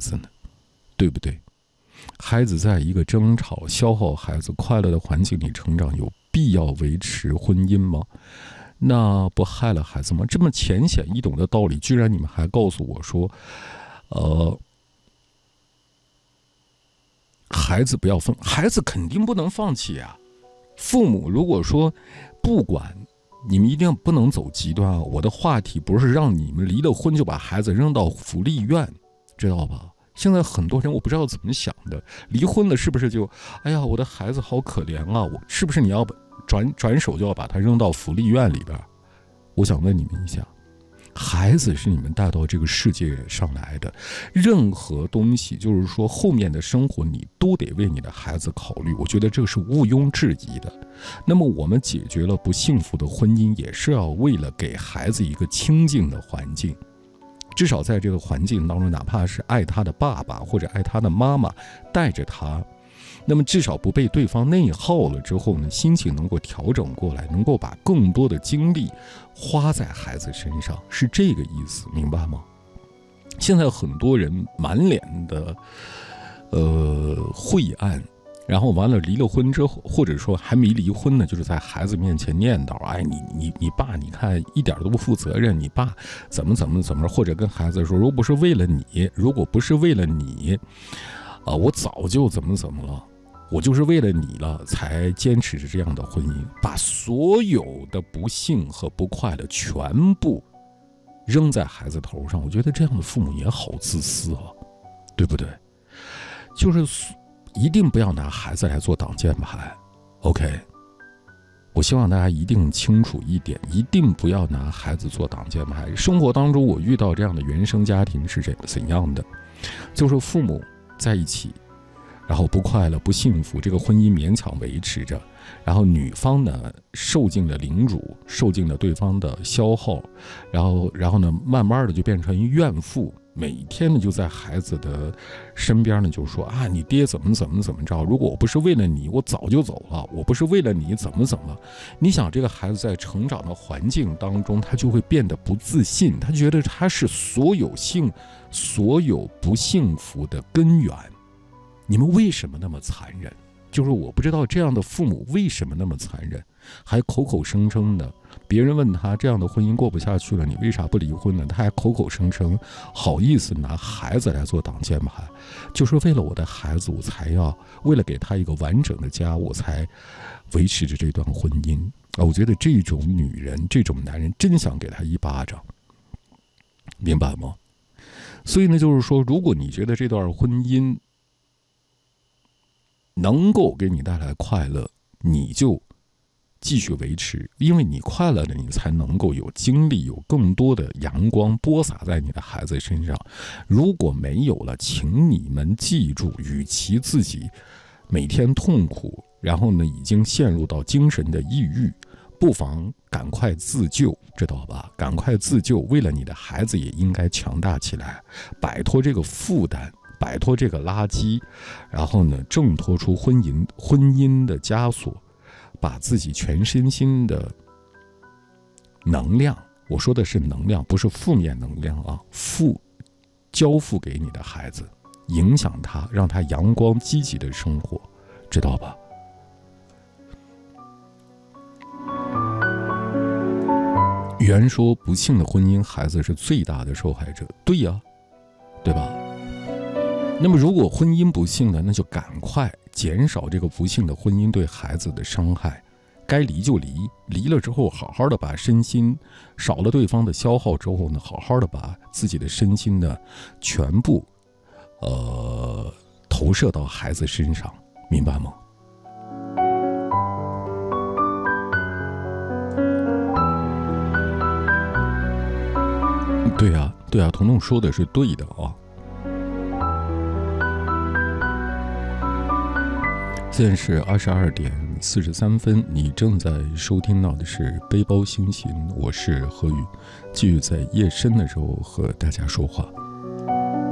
子呢？对不对？孩子在一个争吵、消耗孩子快乐的环境里成长，有必要维持婚姻吗？那不害了孩子吗？这么浅显易懂的道理，居然你们还告诉我说，孩子不要分，孩子肯定不能放弃啊。父母如果说不管，你们一定不能走极端啊。我的话题不是让你们离了婚就把孩子扔到福利院，知道吧？现在很多人我不知道怎么想的，离婚了是不是就，哎呀，我的孩子好可怜啊，我是不是你要转手就要把他扔到福利院里边？我想问你们一下，孩子是你们带到这个世界上来的，任何东西就是说后面的生活你都得为你的孩子考虑，我觉得这个是毋庸置疑的。那么我们解决了不幸福的婚姻，也是要为了给孩子一个清静的环境，至少在这个环境当中，哪怕是爱他的爸爸或者爱他的妈妈带着他，那么至少不被对方内耗了之后呢，心情能够调整过来，能够把更多的精力花在孩子身上，是这个意思，明白吗？现在很多人满脸的晦暗，然后完了离了婚之后，或者说还没离婚呢，就是在孩子面前念叨，哎，你爸你看一点都不负责任，你爸怎么，或者跟孩子说，如果不是为了你，我早就怎么了，我就是为了你了才坚持着这样的婚姻，把所有的不幸和不快乐全部扔在孩子头上。我觉得这样的父母也好自私啊，对不对？就是一定不要拿孩子来做挡箭牌 ，OK？ 我希望大家一定清楚一点，一定不要拿孩子做挡箭牌。生活当中我遇到这样的原生家庭是怎样的，就是父母在一起，然后不快乐不幸福，这个婚姻勉强维持着，然后女方呢受尽了凌辱，受尽了对方的消耗，然后呢慢慢的就变成怨妇，每天呢就在孩子的身边呢就说啊，你爹怎么着，如果我不是为了你我早就走了，我不是为了你怎么你想这个孩子在成长的环境当中，他就会变得不自信，他觉得他是所有不幸福的根源。你们为什么那么残忍？就是我不知道这样的父母为什么那么残忍，还口口声声的，别人问他这样的婚姻过不下去了，你为啥不离婚呢？他还口口声声好意思拿孩子来做挡箭牌，就是为了我的孩子，我才要为了给他一个完整的家，我才维持着这段婚姻啊！我觉得这种女人这种男人真想给他一巴掌，明白吗？所以呢，就是说如果你觉得这段婚姻能够给你带来快乐，你就继续维持，因为你快乐了，你才能够有精力，有更多的阳光播撒在你的孩子身上。如果没有了，请你们记住，与其自己每天痛苦，然后呢已经陷入到精神的抑郁，不妨赶快自救，知道吧？赶快自救，为了你的孩子也应该强大起来，摆脱这个负担，摆脱这个垃圾，然后呢挣脱出婚姻的枷锁，把自己全身心的能量，我说的是能量，不是负面能量啊，交付给你的孩子，影响他，让他阳光积极的生活，知道吧？原说不幸的婚姻，孩子是最大的受害者，对呀，对吧？那么如果婚姻不幸的，那就赶快减少这个不幸的婚姻对孩子的伤害，该离就离，离了之后好好的把身心少了对方的消耗之后呢，好好的把自己的身心呢全部投射到孩子身上，明白吗？对啊，彤彤说的是对的啊。现在是22:43，你正在收听到的是背包星行，我是何宇，继续在夜深的时候和大家说话。